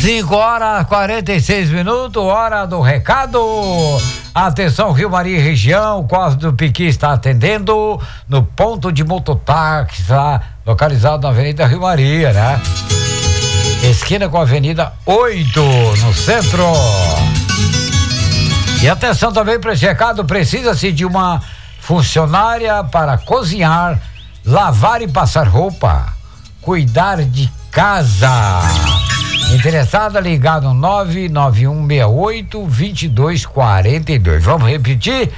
5h46, hora do recado. Atenção, Rio Maria e região, Cosme do Piqui está atendendo no ponto de mototáxi, localizado na Avenida Rio Maria, né? Esquina com a Avenida 8, no centro. E atenção também para esse recado, precisa-se de uma funcionária para cozinhar, lavar e passar roupa, cuidar de casa. Interessada, ligar no 99168-2242. Vamos repetir?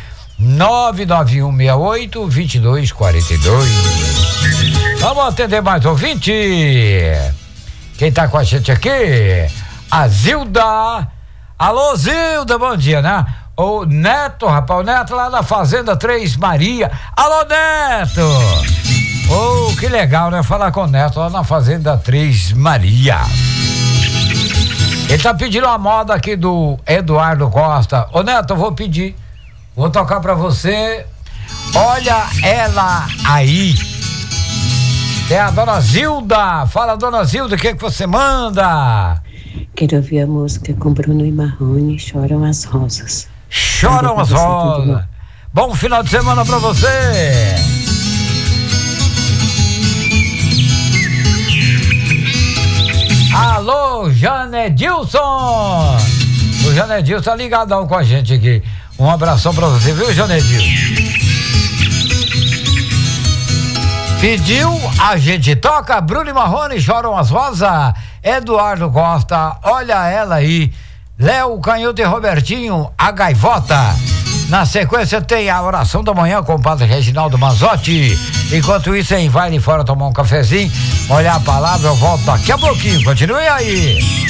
99168-2242. Vamos atender mais ouvinte. Quem tá com a gente aqui? A Zilda. Alô, Zilda, bom dia, né? O Neto, rapaz, o Neto lá na Fazenda Três Maria. Alô, Neto! Oh, que legal, né? Falar com o Neto lá na Fazenda Três Maria. Ele tá pedindo uma moda aqui do Eduardo Costa. Ô, Neto, eu vou pedir. Vou tocar pra você. Olha ela aí. É a dona Zilda. Fala, dona Zilda, o que você manda? Quero ouvir a música com Bruno e Marrone, Choram as Rosas. Choram as Rosas. Bom final de semana pra você. Alô, Janedilson. O Janedilson tá ligadão com a gente aqui. Um abração pra você, viu, Janedilson? Pediu, a gente toca. Bruno e Marrone, Choram as Rosas. Eduardo Costa, olha ela aí. Léo Canhoto e Robertinho, a Gaivota. Na sequência tem a oração da manhã com o padre Reginaldo Mazzotti. Enquanto isso, aí vai ali fora tomar um cafezinho, olhar a palavra, eu volto daqui a pouquinho. Continue aí.